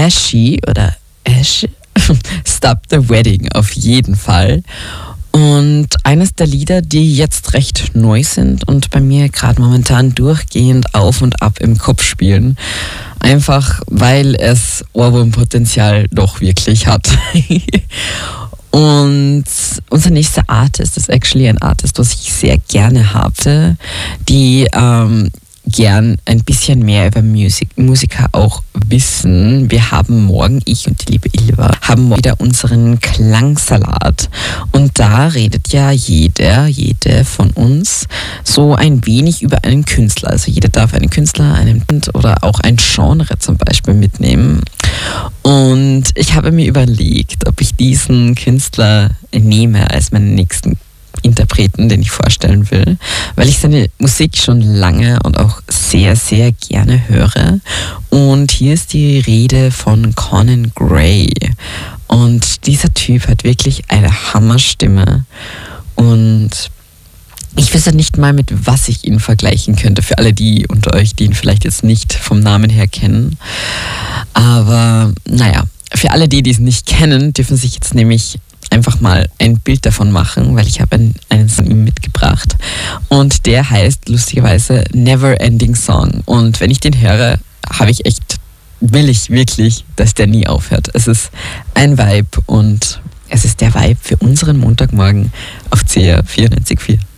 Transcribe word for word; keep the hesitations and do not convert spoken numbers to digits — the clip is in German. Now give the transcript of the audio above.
Ashy oder Ash, Stop the Wedding auf jeden Fall. Und eines der Lieder, die jetzt recht neu sind und bei mir gerade momentan durchgehend auf und ab im Kopf spielen. Einfach, weil es Ohrwurmpotenzial doch wirklich hat. Und unser nächster Artist ist actually ein Artist, was ich sehr gerne hatte, die ähm, gern ein bisschen mehr über Musik, Musiker auch wissen. Wir haben morgen, ich und die liebe Ilva, haben morgen wieder unseren Klangsalat. Und da redet ja jeder, jede von uns so ein wenig über einen Künstler. Also jeder darf einen Künstler, einen Band oder auch ein Genre zum Beispiel mitnehmen. Und ich habe mir überlegt, ob ich diesen Künstler nehme als meinen nächsten Interpreten, den ich vorstellen will, weil ich seine Musik schon lange und auch sehr, sehr gerne höre. Und hier ist die Rede von Conan Gray. Und dieser Typ hat wirklich eine Hammerstimme. Und ich wüsste nicht mal, mit was ich ihn vergleichen könnte, für alle die unter euch, die ihn vielleicht jetzt nicht vom Namen her kennen. Aber naja, für alle die, die es nicht kennen, dürfen sich jetzt nämlich einfach mal ein Bild davon machen, weil ich habe einen, einen Song ihm mitgebracht und der heißt lustigerweise Never Ending Song und wenn ich den höre, habe ich echt, will ich wirklich, dass der nie aufhört. Es ist ein Vibe und es ist der Vibe für unseren Montagmorgen auf C R vierundneunzig Komma vier.